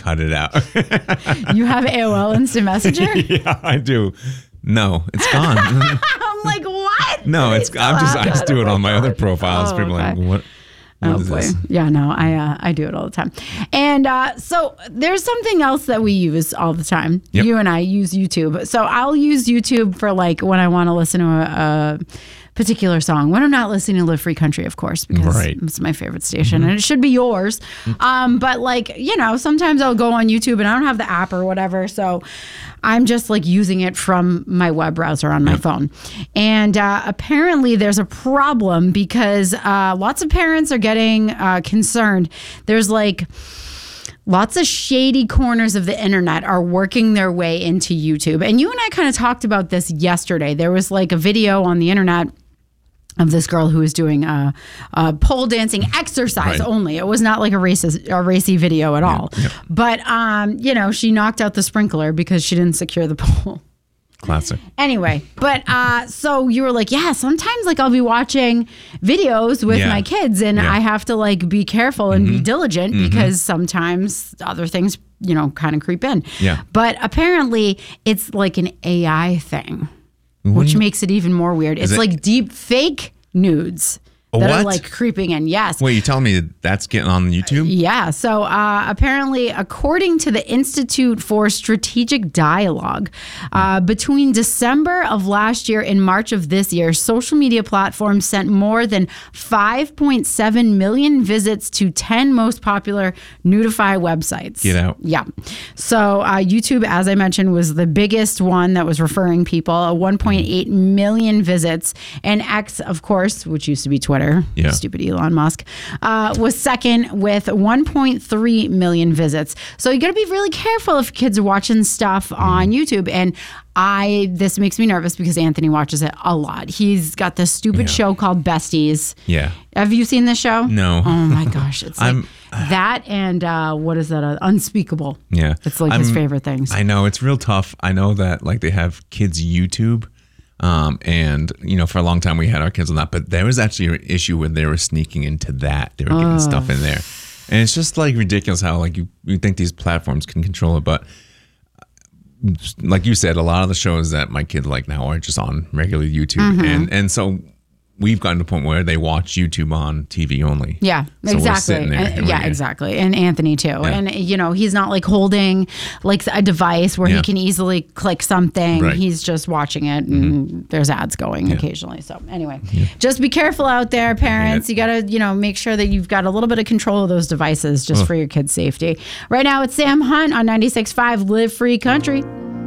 cut it out. You have AOL Instant Messenger? Yeah, I do. No, it's gone. I'm like, what? No, I just do it on my other profiles. People are like, what? What is this? Yeah, no, I do it all the time. And so there's something else that we use all the time. Yep. You and I use YouTube. So I'll use YouTube for like when I want to listen to a particular song. When I'm not listening to Live Free Country, of course, because it's my favorite station and it should be yours. But like, you know, sometimes I'll go on YouTube and I don't have the app or whatever. So I'm just like using it from my web browser on my phone. And apparently there's a problem because lots of parents are getting concerned. There's like lots of shady corners of the internet are working their way into YouTube. And you and I kind of talked about this yesterday. There was like a video on the internet of this girl who was doing a pole dancing exercise only. It was not like a racy video at all. But, you know, she knocked out the sprinkler because she didn't secure the pole. Classic. Anyway, but so you were like, yeah, sometimes like I'll be watching videos with my kids and I have to like be careful and be diligent because sometimes other things, you know, kind of creep in. Yeah. But apparently it's like an AI thing. Which makes it even more weird. It's like deep fake nudes that are like creeping in. Yes. Wait, you telling me that's getting on YouTube? Yeah. So apparently, according to the Institute for Strategic Dialogue, between December of last year and March of this year, social media platforms sent more than 5.7 million visits to 10 most popular nudify websites. Get out. Yeah. So YouTube, as I mentioned, was the biggest one that was referring people, 1.8 million visits. And X, of course, which used to be Twitter, stupid Elon Musk, was second with 1.3 million visits. So you got to be really careful if kids are watching stuff on YouTube. And this makes me nervous because Anthony watches it a lot. He's got this stupid show called Besties. Yeah. Have you seen this show? No. Oh my gosh. It's like that and what is that? Unspeakable. Yeah. It's like his favorite things. I know. It's real tough. I know that like they have kids YouTube. And, you know, for a long time we had our kids on that, but there was actually an issue when they were sneaking into that. They were getting stuff in there. And it's just like ridiculous how like you think these platforms can control it. But like you said, a lot of the shows that my kids like now are just on regular YouTube. And so we've gotten to a point where they watch YouTube on TV only. Yeah, so exactly. Exactly. And Anthony too. Yeah. And, you know, he's not like holding like a device where he can easily click something. Right. He's just watching it and there's ads going occasionally. So anyway, just be careful out there, parents. You got to, you know, make sure that you've got a little bit of control of those devices just for your kids' safety. Right now it's Sam Hunt on 96.5 Live Free Country.